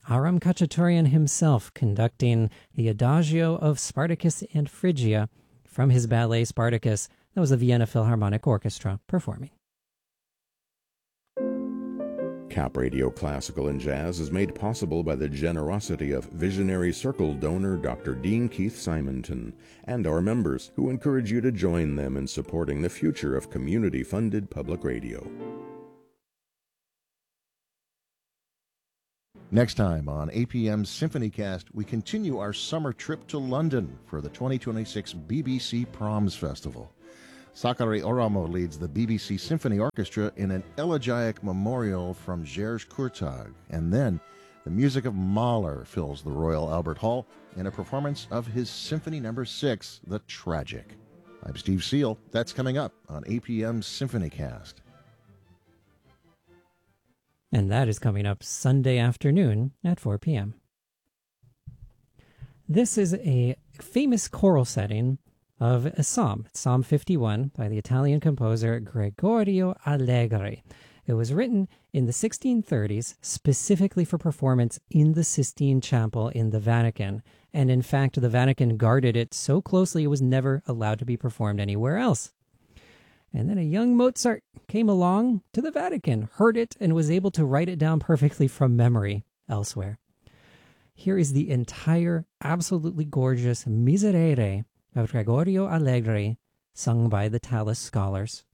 Aram Khachaturian himself conducting the Adagio of Spartacus and Phrygia from his ballet Spartacus. That was the Vienna Philharmonic Orchestra performing. Cap Radio Classical and Jazz is made possible by the generosity of Visionary Circle donor Dr. Dean Keith Simonton and our members, who encourage you to join them in supporting the future of community-funded public radio. Next time on APM Symphonycast, we continue our summer trip to London for the 2026 BBC Proms Festival. Sakari Oramo leads the BBC Symphony Orchestra in an elegiac memorial from Jerzy Kurtag, and then the music of Mahler fills the Royal Albert Hall in a performance of his Symphony No. 6, The Tragic. I'm Steve Seal. That's coming up on APM Symphonycast. And that is coming up Sunday afternoon at 4 p.m. This is a famous choral setting of a psalm, Psalm 51, by the Italian composer Gregorio Allegri. It was written in the 1630s specifically for performance in the Sistine Chapel in the Vatican. And in fact, the Vatican guarded it so closely it was never allowed to be performed anywhere else. And then a young Mozart came along to the Vatican, heard it, and was able to write it down perfectly from memory elsewhere. Here is the entire absolutely gorgeous Miserere of Gregorio Allegri, sung by the Tallis Scholars.